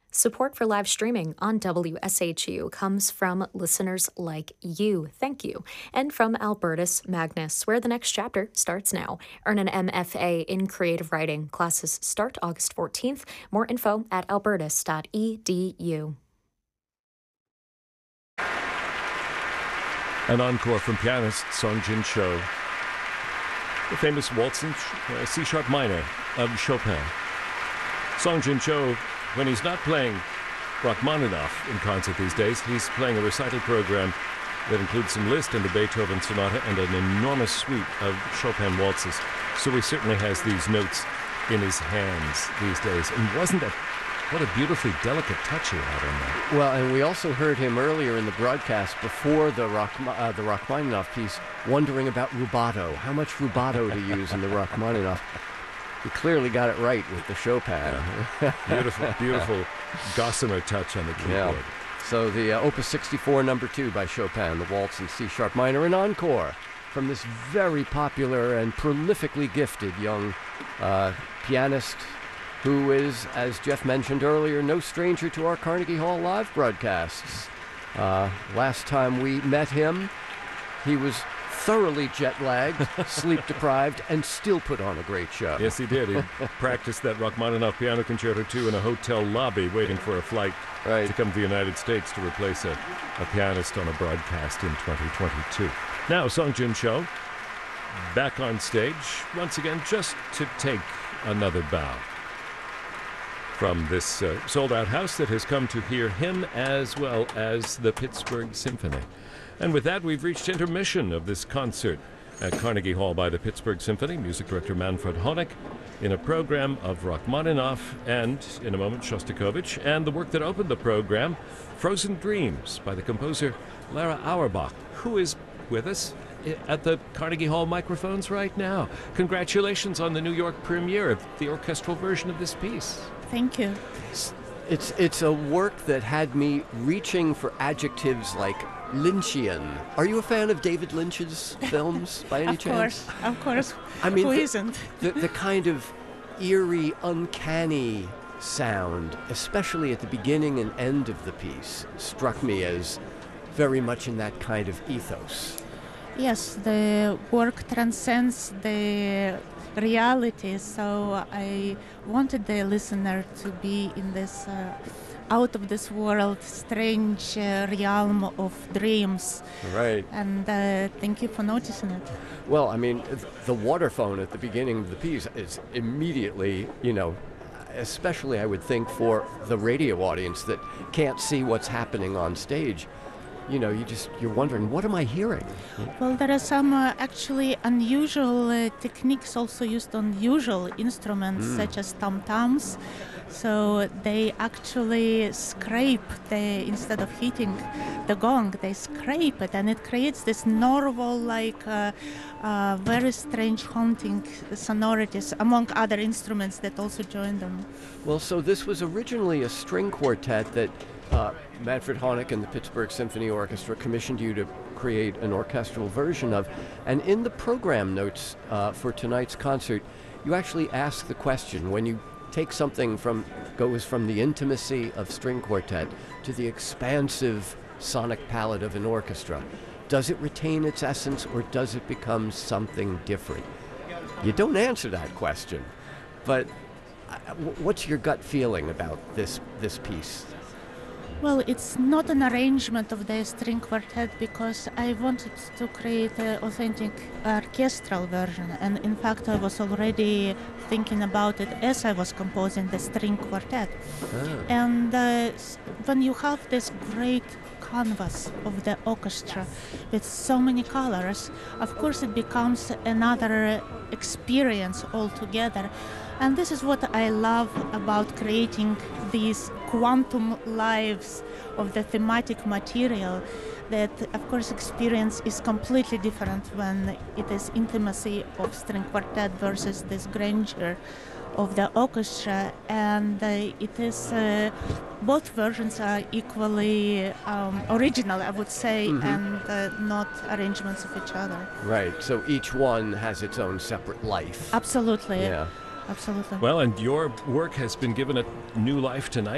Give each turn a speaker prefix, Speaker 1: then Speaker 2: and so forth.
Speaker 1: Support for live streaming on WSHU comes from listeners like you. Thank you. And from Albertus Magnus, where the next chapter starts now. Earn an MFA in creative writing. Classes start August 14th. More info at albertus.edu.
Speaker 2: An encore from pianist Song-Jin Cho, the famous waltz in C-sharp minor of Chopin. Song-Jin Cho, when he's not playing Rachmaninoff in concert these days, he's playing a recital program that includes some Liszt and the Beethoven Sonata and an enormous suite of Chopin waltzes. So he certainly has these notes in his hands these days. And wasn't that, what a beautifully delicate touch he had on that.
Speaker 3: Well, and we also heard him earlier in the broadcast before the Rachmaninoff piece, wondering about rubato, how much rubato to use in the Rachmaninoff. He clearly got it right with the Chopin.
Speaker 2: Yeah. Beautiful gossamer touch on the keyboard.
Speaker 3: Yeah. So the Opus 64 No. 2 by Chopin, the waltz in C-sharp minor, an encore from this very popular and prolifically gifted young pianist who is, as Jeff mentioned earlier, no stranger to our Carnegie Hall live broadcasts. Last time we met him, he was thoroughly jet-lagged, sleep-deprived, and still put on a great show.
Speaker 2: Yes, he did. He practiced that Rachmaninoff Piano Concerto 2 in a hotel lobby waiting for a flight to come to the United States to replace a pianist on a broadcast in 2022. Now, Song-Jin Cho, back on stage, once again, just to take another bow from this sold-out house that has come to hear him as well as the Pittsburgh Symphony. And with that, we've reached intermission of this concert at Carnegie Hall by the Pittsburgh Symphony. Music director Manfred Honeck in a program of Rachmaninoff and, in a moment, Shostakovich, and the work that opened the program, Frozen Dreams, by the composer Lara Auerbach, who is with us at the Carnegie Hall microphones right now. Congratulations on the New York premiere of the orchestral version of this piece.
Speaker 4: Thank you.
Speaker 3: It's a work that had me reaching for adjectives like Lynchian. Are you a fan of David Lynch's films by any chance?
Speaker 4: Of course.
Speaker 3: I mean,
Speaker 4: who isn't?
Speaker 3: the kind of eerie, uncanny sound, especially at the beginning and end of the piece, struck me as very much in that kind of ethos.
Speaker 4: Yes, the work transcends the reality, so I wanted the listener to be in this out of this world, strange realm of dreams.
Speaker 3: Right.
Speaker 4: And thank you for noticing it.
Speaker 3: Well, I mean, the waterphone at the beginning of the piece is immediately, especially I would think for the radio audience that can't see what's happening on stage. You're wondering, what am I hearing?
Speaker 4: Well, there are some actually unusual techniques also used on usual instruments, such as tom-toms. So they actually scrape, instead of hitting the gong, they scrape it, and it creates this norval, very strange haunting sonorities, among other instruments that also join them.
Speaker 3: Well, so this was originally a string quartet that Manfred Honeck and the Pittsburgh Symphony Orchestra commissioned you to create an orchestral version of. And in the program notes for tonight's concert, you actually ask the question, when you take something goes from the intimacy of string quartet to the expansive sonic palette of an orchestra, does it retain its essence or does it become something different? You don't answer that question, but what's your gut feeling about this piece?
Speaker 4: Well, it's not an arrangement of the string quartet because I wanted to create an authentic orchestral version, and in fact I was already thinking about it as I was composing the string quartet. And when you have this great canvas of the orchestra with so many colors, of course it becomes another experience altogether. And this is what I love about creating these quantum lives of the thematic material, that of course experience is completely different when it is intimacy of string quartet versus this grandeur of the orchestra, and it is both versions are equally original, I would say, and not arrangements of each other.
Speaker 3: Right, so each one has its own separate life.
Speaker 4: Absolutely.
Speaker 3: Yeah.
Speaker 4: Absolutely.
Speaker 2: Well, and your work has been given a new life tonight.